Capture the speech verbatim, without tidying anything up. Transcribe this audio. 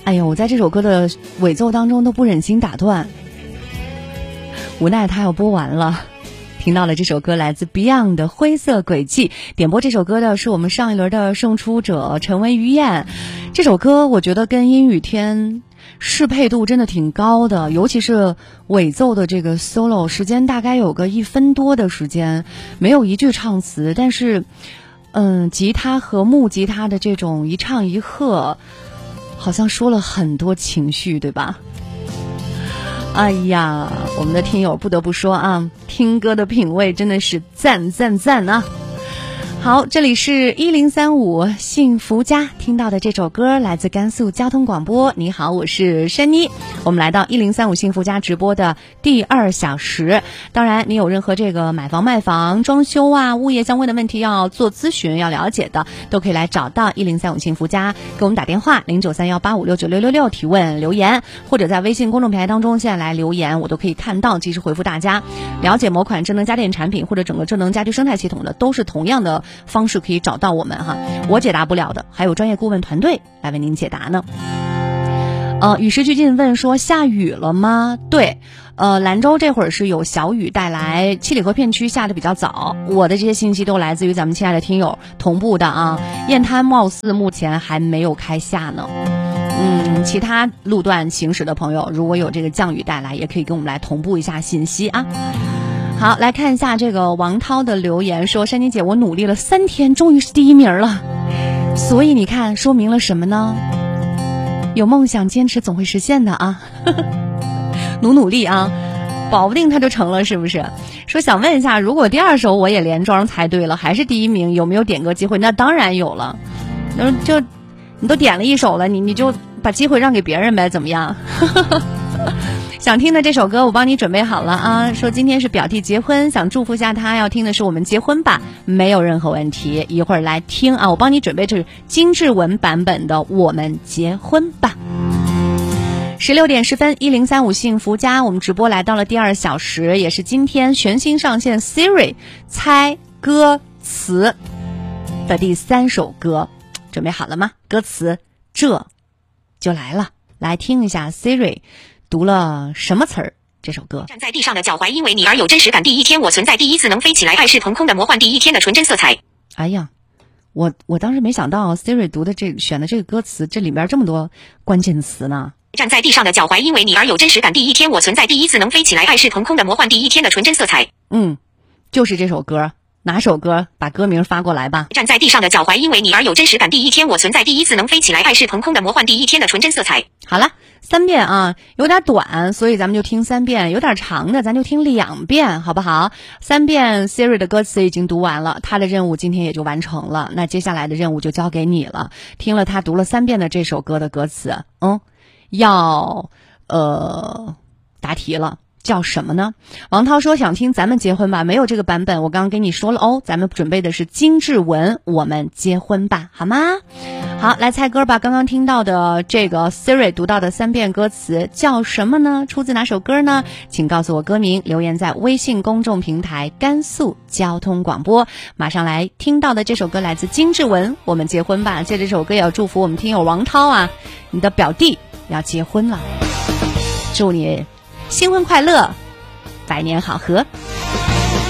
哎呀，我在这首歌的尾奏当中都不忍心打断，无奈它要播完了。听到了这首歌来自 Beyond 的《灰色轨迹》，点播这首歌的是我们上一轮的胜出者陈文于燕。这首歌我觉得跟阴雨天适配度真的挺高的，尤其是尾奏的这个 solo 时间大概有个一分多的时间，没有一句唱词，但是嗯，吉他和木吉他的这种一唱一和好像说了很多情绪，对吧？哎呀，我们的听友不得不说啊，听歌的品味真的是赞赞赞啊！好，这里是一零三五幸福家，听到的这首歌来自甘肃交通广播。你好，我是珊妮。我们来到一零三五幸福家直播的第二小时。当然，你有任何这个买房卖房、装修啊、物业相关的问题要做咨询、要了解的，都可以来找到一零三五幸福家，给我们打电话零九三幺八五六九六六六提问留言，或者在微信公众平台当中现在来留言，我都可以看到，及时回复大家。了解某款智能家电产品或者整个智能家居生态系统的，都是同样的方式可以找到我们哈，我解答不了的，还有专业顾问团队来为您解答呢。呃，与时俱进问说下雨了吗？对，呃，兰州这会儿是有小雨带来，七里河片区下的比较早。我的这些信息都来自于咱们亲爱的听友同步的啊。雁滩貌似目前还没有开下呢。嗯，其他路段行驶的朋友，如果有这个降雨带来，也可以跟我们来同步一下信息啊。好，来看一下这个王涛的留言说，珊妮姐，我努力了三天，终于是第一名了。所以你看，说明了什么呢？有梦想坚持总会实现的啊。努努力啊，保不定它就成了，是不是？说想问一下，如果第二首我也连庄猜对了，还是第一名，有没有点歌机会？那当然有了。那就你都点了一首了，你你就把机会让给别人呗，怎么样？想听的这首歌我帮你准备好了啊，说今天是表弟结婚，想祝福一下他，要听的是我们结婚吧，没有任何问题，一会儿来听啊，我帮你准备这是金志文版本的我们结婚吧。十六点十分，一零三五幸福家，我们直播来到了第二小时，也是今天全新上线 Siri 猜歌词的第三首歌，准备好了吗？歌词这就来了，来听一下 Siri读了什么词儿？这首歌。 站在地上的脚踝因为你而有真实感，第一天我存在，第一次能飞起来，爱是腾空的魔幻，第一天的纯真色彩。 哎呀，我我当时没想到 Siri 读的这个选的这个歌词，这里边这么多关键词呢。 站在地上的脚踝因为你而有真实感，第一天我存在，第一次能飞起来，爱是腾空的魔幻，第一天的纯真色彩。 嗯，就是这首歌。哪首歌？把歌名发过来吧。 站在地上的脚踝因为你而有真实感，第一天我存在，第一次能飞起来，爱是腾空的魔幻，第一天的纯真色彩。 好了，三遍啊，有点短，所以咱们就听三遍；有点长的，咱就听两遍，好不好？三遍 Siri 的歌词已经读完了，他的任务今天也就完成了。那接下来的任务就交给你了。听了他读了三遍的这首歌的歌词，嗯，要呃答题了。叫什么呢？王涛说想听咱们结婚吧，没有这个版本，我刚刚跟你说了哦，咱们准备的是金志文我们结婚吧，好吗？好，来猜歌吧。刚刚听到的这个 Siri 读到的三遍歌词叫什么呢？出自哪首歌呢？请告诉我歌名，留言在微信公众平台甘肃交通广播。马上来听到的这首歌来自金志文我们结婚吧。借这首歌也要祝福我们听友王涛啊，你的表弟要结婚了，祝你新婚快乐，百年好合。